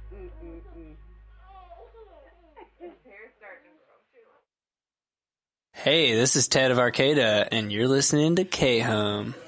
Mm-mm-mm. Hey, this is Ted of Arcada, and you're listening to K-Home.